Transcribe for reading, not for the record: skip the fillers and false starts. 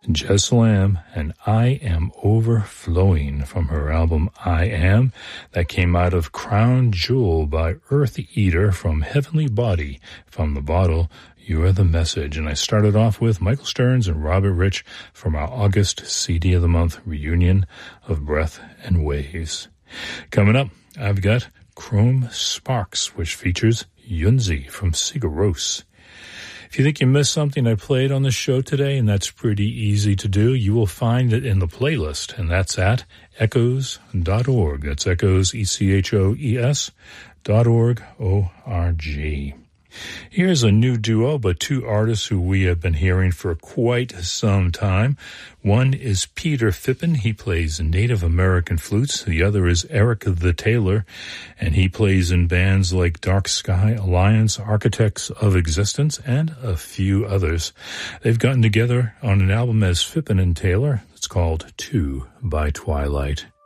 Jez Lamb and I Am Overflowing from her album I Am. That came out of Crown Jewel by Earth Eater from Heavenly Body. From the bottle, You Are the Message. And I started off with Michael Stearns and Robert Rich from our August CD of the Month reunion of Breath and Waves. Coming up, I've got Chrome Sparks, which features Yunzi from Sigur Rós. If you think you missed something I played on the show today, and that's pretty easy to do, you will find it in the playlist, and that's at echoes.org. That's echoes, ECHOES.org, O-R-G. Here's a new duo, but two artists who we have been hearing for quite some time. One is Peter Phippen. He plays Native American flutes. The other is Eric the Tailor, and he plays in bands like Dark Sky Alliance, Architects of Existence, and a few others. They've gotten together on an album as Phippen and Taylor. It's called Two by Twilight.